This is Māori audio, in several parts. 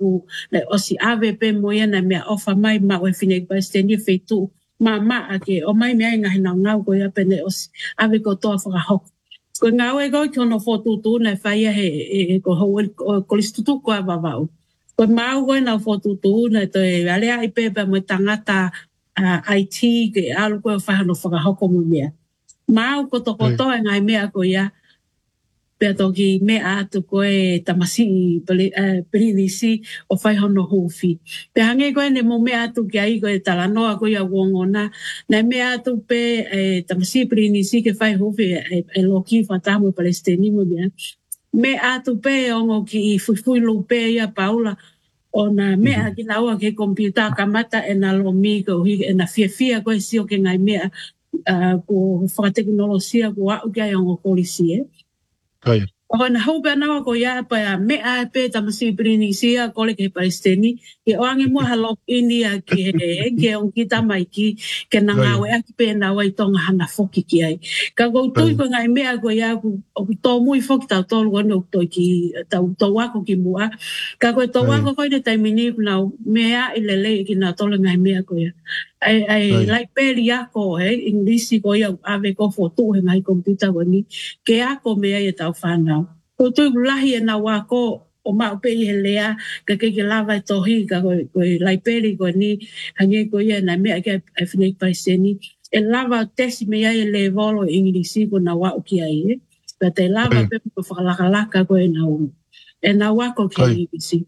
ku le osi ave pe moia na mea ofa mai ma o fine ba steni fetu ma ake o mai mea nga hina ngau ko ia pene osi ave ko toa whakahok. Ko ngau e gau tono fotutu na whaia he ko hou ko listutu ko a wawau. Ko mau koe na fotutu na to e alea i pepe mo tangata IT ke alu koe whahano whakahoko mo mea. Mau ko toko toa ngai mea ko ia pea toki mea atu koe tamasi pelinisi o whaihono huwhi. Pea hange koe ne mo mea atu ki ai koe talanoa koe a wongona. Na mea atu pe tamasi pelinisi ke whai huwhi e loki whatamu palestini mo mea. Mea atu pe ongo ki fui lupe ia paula. O na mea ki laua ke kompiuta kamata e na lomi ko hi e na fia koe sio ke ngai mea ko whakateknolosia ko au kia i ongo polisi e. O na hau pia nawa ko ia pa mea e pe tamasi Pirinisia kole ke Palestini ke oange mua halok India ki he on kita mai ki ke na ngawe aki pe na wai tonga hana foki ki ai. Ka koutui ko ngai mea ko ia o tō mui foki tau tolu wane o toi ki tau wako ki mua. Ka koe tau wako koe ne taimini kuna mea i lele ki na tole ngai mea ko ia. Ai lai peri ako Inglisi ko ia ave ko fotu he ngai komputa wani ke ako mea i tau whanau. Ko tui lahi e na wako o mau pe i he lea ka ke lava e tohi ka koe lai peri ko ni hange ko ia na mea ke e whinei paiseni e lava tesi mea i le volo Inglisi ko na wako ki ai pa te lava pe ko whakalakalaka ko e na umu e na wako ki Inglisi.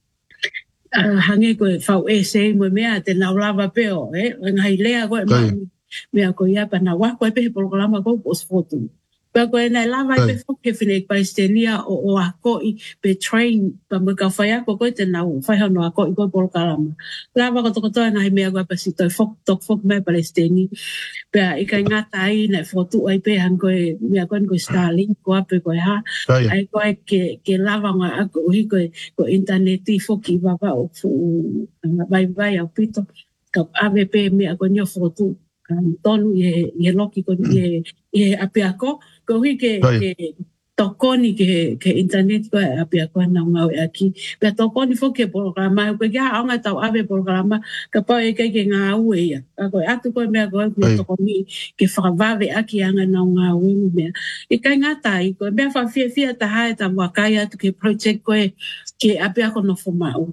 Hange koe whau e se mo mea te nau lava peo, ngai lea koe mea koe ia pa na wako e pehe polokalama koe po sfotu. Pea koe nai lava e pe whoke whinei Palestenia o a koi pe train pa mga whai ako koe te nau whaihano a koi koe polokalama. Lava ko toko toa ngai mea koe pa si toi tok fok mea Palestini. Pea i kai ngata ai nai fotu ai pe hang koe mea koe koe Starlink ko ape koe ha. Ai koe ke lava ngā ako uhi koe ko interneti foki wapa o vai au pito. Ka ave pe mea koe nio fotu. Tonu i loki koe i ape ako. Ko uhi ke tokoni ke internet koe ape ako na ngau e aki. Pea tokoni foki e programa. Koe kia aonga tau ave programa. Ka pau e kai ke ngā ue ia. Ka koe atu koe mea koe mea tokoni ke whakawave aki anga na ngā ue mea. I kai ngatai koe mea whawhia ta hae ta wakai atu ke project koe ke ape ako no whamau.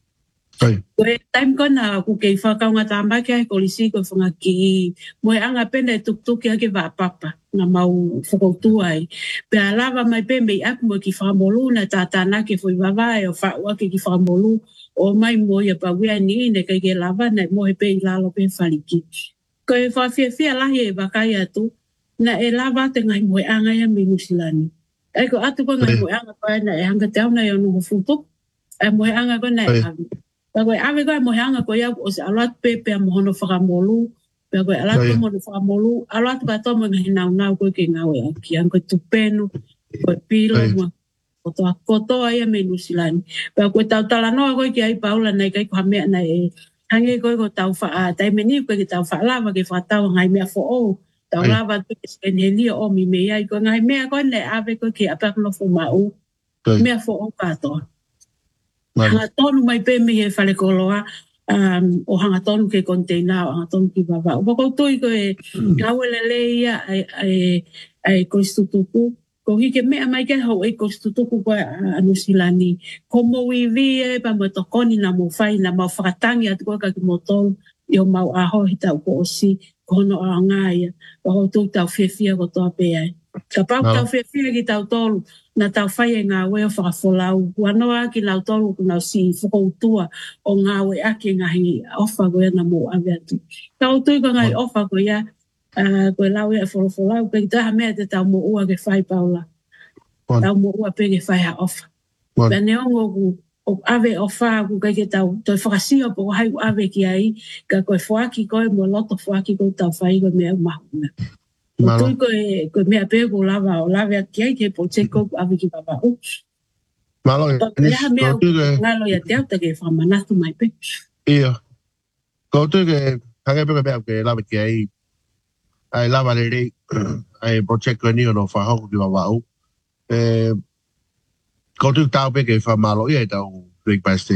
Koe time kona ku kei whakaunga tāmba ki ai kolisi koe whanga ki moe anga pena e tuktuki ake wapapa nga mau whakautua ai. Pea lava mai pe mei aku moe ki whamolu na tātana ke whai wawae o whaua ke ki whamolu o mai moe pa wea ni ne kai ke lava na moe pe i lalo pe whaliki. Koe whawhia lahi e wakai atu na e lava te ngai moe anga ia me Nusilani. E ko atu ko ngai moe anga koe na e hanga te au na i anu hufutu e moe anga koe na e hawi. Pea koe ave koe mohe anga koe iau o se aluat pepe a mohono whakamolu. Pea koe aluat koe mohono whakamolu. Aluat koe ato mga hinau koe ke ngau e aki. Ang koe tupenu, koe pilo, kotoa kotoa ia me Nusilani. Pea koe tau talanoa koe ki ai paula nei kai koha mea na e hange koe ko tau wha taimeni koe ki tau wha lava ke whatau ngai mea fo o. Tau lava koe ke skenhelia o mi me iai koe ngai mea koe nei ave koe ke apakno fo mau. Mea fo o katoa. Hanga tonu mai pe me he whale koloa o hanga tonu ke container o hanga tonu ki wawa. Upa koutui koe ngawelele ia ai koistutuku. Ko hike mea mai ke hau ai koistutuku koe Nusilani. Ko mo iwi e pa mo tokoni na mo whai na mau whakatangi atu koe kaki mo tolu i o mau aho hitau ko osi kono a ngāia. Pa koutui tau whiawhia ko toa pe ai. Ka pau tau whiawhia ki tau tolu. Na tau whai e ngā wea whakafolau. Wanoa ki lau tolu kuna si whakautua o ngā wea ake ngahi ofa koe na mo ave atu. Tau tui ko ngai ofa koe ia koe lau e whakafolau. Koe ki taha mea te tau mo ua ke whai paula. Tau mo ua pe ke whai ha ofa. Pea neongo ku o ave ofa ku kai ke tau toi whakasio po hai u ave ki ai. Ka koe whaki koe mo loto whaki koe tau whai koe mea umahuna. Tui koe mea pēko lava o lava ki ai ke po teko ave ki baba o. Malo ia mea ngalo ia te auta ke whamanatu mai pe. Ia. Koutu ke hange pēko mea ke lava ki ai ai lava le rei ai po teko ni ono whahoko ki baba o. Koutu tau pēke whamalo ia i tau Big Basti.